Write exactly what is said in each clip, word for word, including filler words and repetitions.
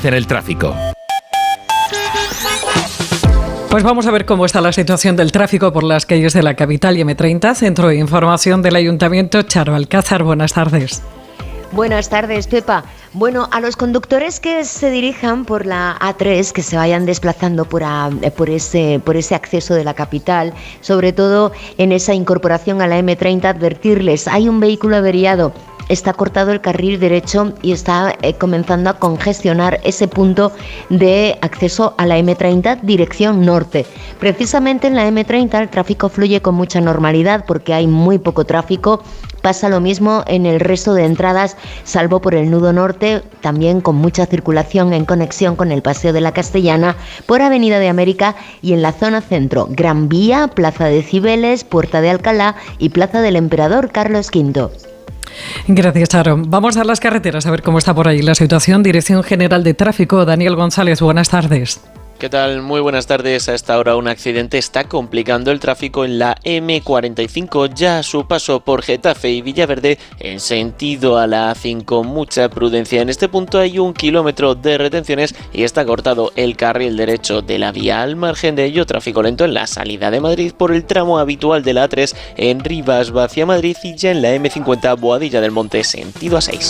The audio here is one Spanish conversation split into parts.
en el tráfico. Pues vamos a ver cómo está la situación del tráfico por las calles de la capital y eme treinta. Centro de Información del Ayuntamiento, Charo Alcázar. Buenas tardes. Buenas tardes, Pepa. Bueno, a los conductores que se dirijan por la A tres, que se vayan desplazando por, a, por, ese, por ese acceso de la capital, sobre todo en esa incorporación a la eme treinta, advertirles, hay un vehículo averiado. Está cortado el carril derecho y está eh, comenzando a congestionar ese punto de acceso a la eme treinta dirección norte. Precisamente en la eme treinta el tráfico fluye con mucha normalidad porque hay muy poco tráfico. Pasa lo mismo en el resto de entradas, salvo por el nudo norte, también con mucha circulación en conexión con el Paseo de la Castellana, por Avenida de América y en la zona centro, Gran Vía, Plaza de Cibeles, Puerta de Alcalá y Plaza del Emperador Carlos quinto. Gracias, Charo. Vamos a las carreteras a ver cómo está por ahí la situación. Dirección General de Tráfico, Daniel González, buenas tardes. ¿Qué tal? Muy buenas tardes. A esta hora un accidente está complicando el tráfico en la eme cuarenta y cinco, ya a su paso por Getafe y Villaverde en sentido a la A cinco. Mucha prudencia. En este punto hay un kilómetro de retenciones y está cortado el carril derecho de la vía. Al margen de ello, tráfico lento en la salida de Madrid por el tramo habitual de la A tres en Rivas hacia Madrid y ya en la eme cincuenta Boadilla del Monte sentido A seis.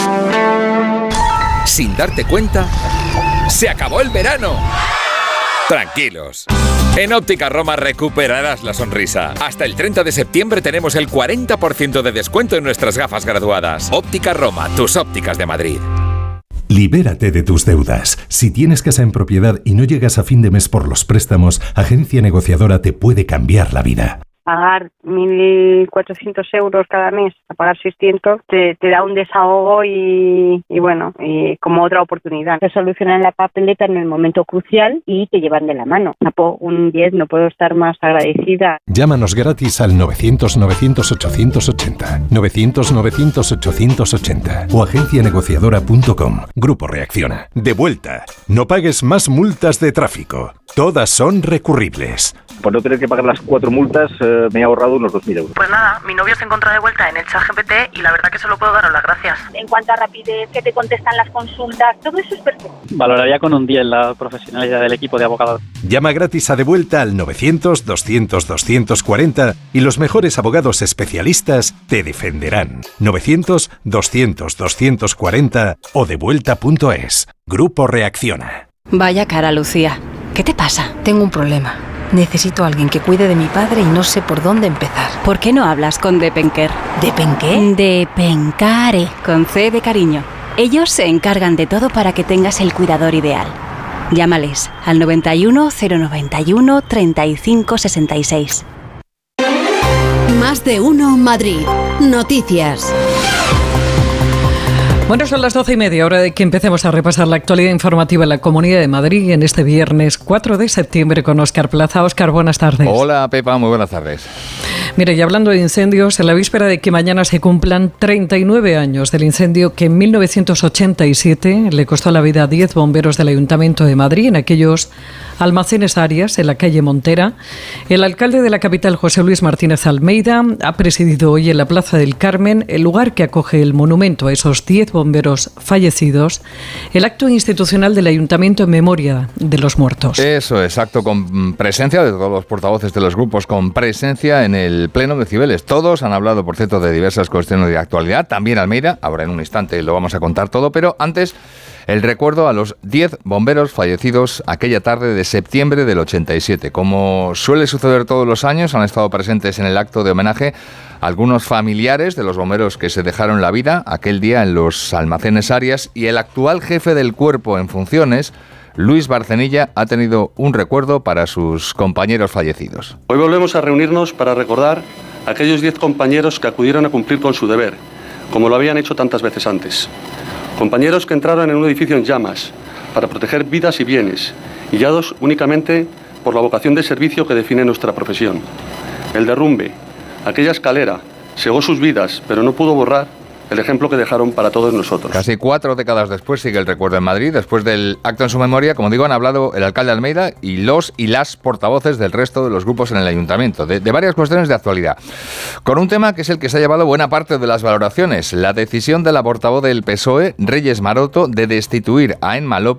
Sin darte cuenta, ¡se acabó el verano! Tranquilos. En Óptica Roma recuperarás la sonrisa. Hasta el treinta de septiembre tenemos el cuarenta por ciento de descuento en nuestras gafas graduadas. Óptica Roma, tus ópticas de Madrid. Libérate de tus deudas. Si tienes casa en propiedad y no llegas a fin de mes por los préstamos, Agencia Negociadora te puede cambiar la vida. Pagar mil cuatrocientos euros cada mes, a pagar seiscientos, te, te da un desahogo y, y bueno, y como otra oportunidad. Te solucionan la papeleta en el momento crucial y te llevan de la mano. Un diez, no puedo estar más agradecida. Llámanos gratis al novecientos novecientos ochocientos ochenta, novecientos novecientos ochocientos ochenta o agencia negociadora punto com. Grupo Reacciona. De vuelta. No pagues más multas de tráfico. Todas son recurribles. Por no tener que pagar las cuatro multas, eh, me he ahorrado unos dos mil euros. Pues nada, mi novio se encuentra de vuelta en el ChatGPT y la verdad que solo puedo daros las gracias. En cuanto a rapidez, que te contestan las consultas, todo eso es perfecto. Valoraría con un diez la profesionalidad del equipo de abogados. Llama gratis a De Vuelta al novecientos doscientos doscientos cuarenta y los mejores abogados especialistas te defenderán. novecientos doscientos doscientos cuarenta o devuelta punto es. Grupo Reacciona. Vaya cara, Lucía. ¿Qué te pasa? Tengo un problema. Necesito a alguien que cuide de mi padre y no sé por dónde empezar. ¿Por qué no hablas con Depenker? ¿Depenqué? Depencare, con C de cariño. Ellos se encargan de todo para que tengas el cuidador ideal. Llámales al noventa y uno, cero noventa y uno, treinta y cinco sesenta y seis. Más de uno Madrid. Noticias. Bueno, son las doce y media, hora de que empecemos a repasar la actualidad informativa en la Comunidad de Madrid en este viernes cuatro de septiembre con Óscar Plaza. Óscar, buenas tardes. Hola, Pepa, muy buenas tardes. Mire, y hablando de incendios, en la víspera de que mañana se cumplan treinta y nueve años del incendio que en mil novecientos ochenta y siete le costó la vida a diez bomberos del Ayuntamiento de Madrid en aquellos almacenes Arias, en la calle Montera, el alcalde de la capital, José Luis Martínez Almeida, ha presidido hoy en la Plaza del Carmen, el lugar que acoge el monumento a esos diez bomberos fallecidos, el acto institucional del Ayuntamiento en memoria de los muertos. Eso es, acto con presencia de todos los portavoces de los grupos, con presencia en el Pleno de Cibeles. Todos han hablado, por cierto, de diversas cuestiones de actualidad, también Almeida, ahora en un instante lo vamos a contar todo, pero antes el recuerdo a los diez bomberos fallecidos aquella tarde de septiembre del ochenta y siete. Como suele suceder todos los años, han estado presentes en el acto de homenaje algunos familiares de los bomberos que se dejaron la vida aquel día en los almacenes Arias, y el actual jefe del cuerpo en funciones, Luis Barcenilla, ha tenido un recuerdo para sus compañeros fallecidos. Hoy volvemos a reunirnos para recordar a aquellos diez compañeros que acudieron a cumplir con su deber, como lo habían hecho tantas veces antes. Compañeros que entraron en un edificio en llamas para proteger vidas y bienes, guiados únicamente por la vocación de servicio que define nuestra profesión. El derrumbe, aquella escalera, cegó sus vidas, pero no pudo borrar el ejemplo que dejaron para todos nosotros. Casi cuatro décadas después sigue el recuerdo en Madrid. Después del acto en su memoria, como digo, han hablado el alcalde Almeida y los y las portavoces del resto de los grupos en el ayuntamiento, de, de varias cuestiones de actualidad. Con un tema que es el que se ha llevado buena parte de las valoraciones, la decisión de la portavoz del P S O E, Reyes Maroto, de destituir a Emma López